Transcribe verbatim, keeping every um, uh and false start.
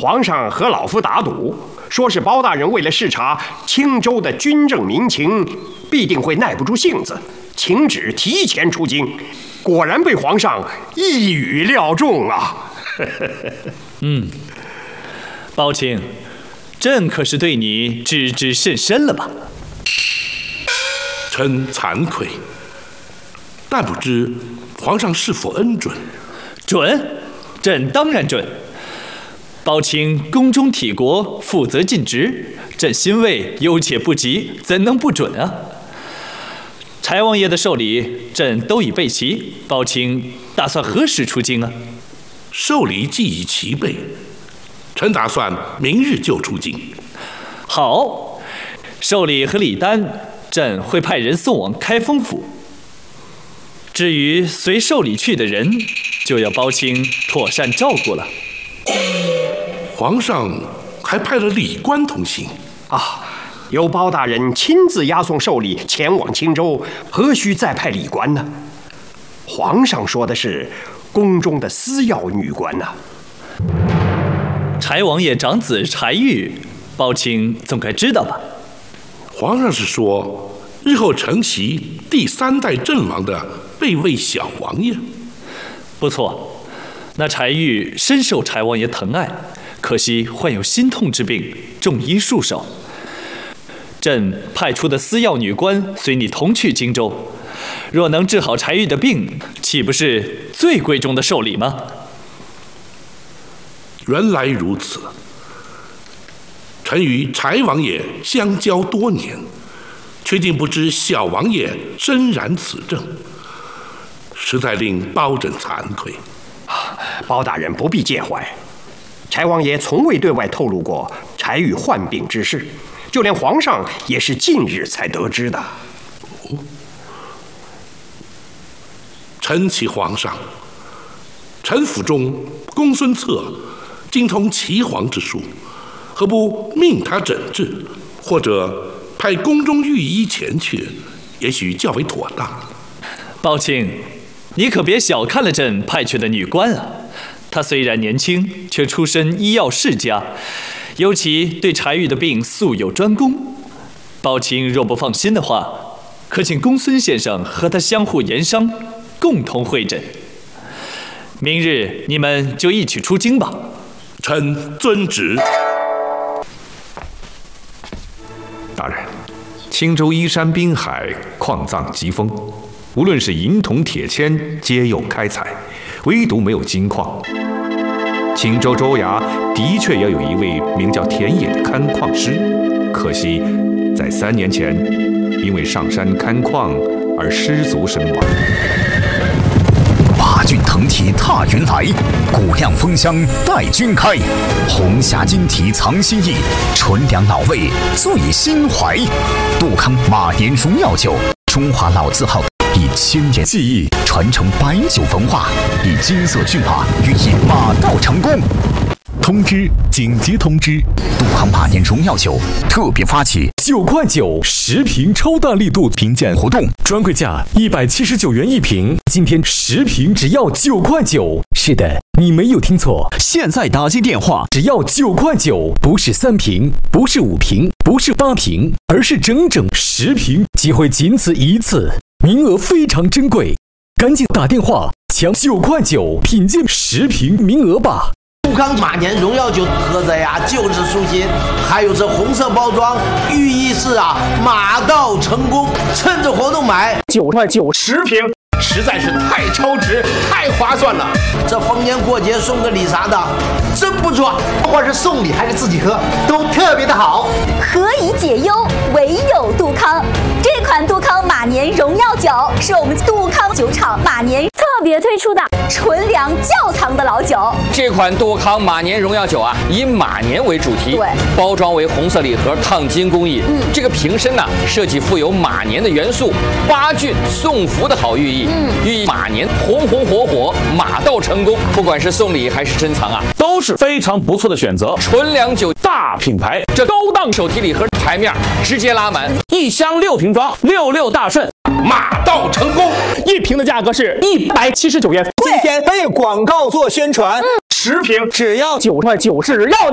皇上和老夫打赌，说是包大人为了视察青州的军政民情，必定会耐不住性子，请旨提前出京。果然被皇上一语料中啊！ 嗯，包卿，朕可是对你知之甚深了吧？ 臣惭愧，但不知皇上是否恩准？ 准，朕当然准。包卿宫中体国，负责尽职，朕欣慰，忧且不及，怎能不准啊？柴王爷的寿礼，朕都已备齐。包卿打算何时出京啊？ 寿礼既已齐备，臣打算明日就出京。 好，寿礼和礼单，朕会派人送往开封府。至于随寿礼去的人，就要包卿妥善照顾了。 皇上还派了礼官同行啊！由包大人亲自押送寿礼前往青州，何须再派礼官呢？皇上说的是宫中的私要女官呢、啊。 柴王爷长子柴玉，包卿总该知道吧？ 皇上是说，日后承袭第三代阵亡的备位小王爷。 不错，那柴玉深受柴王爷疼爱，可惜患有心痛之病，重医束手。朕派出的私要女官随你同去荆州，若能治好柴玉的病，岂不是最贵重的寿礼吗？ 原来如此。臣与柴王爷相交多年，却竟不知小王爷深染此症，实在令包拯惭愧。 包大人不必介怀，柴王爷从未对外透露过柴玉患病之事，就连皇上也是近日才得知的。 哦，臣启皇上，臣府中公孙策精通岐黄之术，何不命他诊治，或者派宫中御医前去，也许较为妥当。 包卿，你可别小看了朕派去的女官啊！她虽然年轻，却出身医药世家，尤其对柴玉的病素有专攻。包卿若不放心的话，可请公孙先生和他相互研商，共同会诊。明日你们就一起出京吧。 臣遵旨。 大人，青州依山滨海，矿藏极丰，无论是银铜铁铅，皆有开采，唯独没有金矿。青州州衙的确要有一位名叫田野的勘矿师，可惜在三年前因为上山勘矿而失足身亡。 八骏腾蹄踏云来，骨亮风香待君开。红霞金蹄藏心意，纯粮老味醉心怀。杜康马年荣耀酒，中华老字号，以千年技艺传承白酒文化，以金色骏马寓意马到成功。通知！紧急通知！杜康马年荣耀酒特别发起九块九十瓶超大力度评鉴活动， 专柜价一百七十九元一瓶，今天十瓶只要九块九。是的，你没有听错， 现在打进电话只要九块九，不是三瓶，不是五瓶，不是八瓶，而是整整十瓶，机会仅此一次，名额非常珍贵，赶紧打电话抢九块九品鉴十瓶名额吧。 杜康马年荣耀酒喝着呀就是舒心，还有这红色包装，寓意是啊马到成功。趁着活动买九块九十瓶，实在是太超值，太划算了。 这逢年过节送个礼啥的，真不错。 不管是送礼还是自己喝，都特别的好。 何以解忧，唯有杜康。这款杜康马年荣耀酒是我们杜康酒厂马年特别推出的纯粮窖藏的老酒。 这款杜康马年荣耀酒啊，以马年为主题， 对， 包装为红色礼盒，烫金工艺。嗯，这个瓶身呢、啊，设计富有马年的元素，八骏送福的好寓意。嗯，寓意马年红红火火，马到成功。不管是送礼还是珍藏啊， 都是非常不错的选择。 纯粮酒大品牌， 这高档手提礼盒牌面直接拉满， 一箱六瓶装，六六大顺， 马到成功。 一瓶的价格是一百七十九元， 今天为广告做宣传， 十瓶只要九块九，只要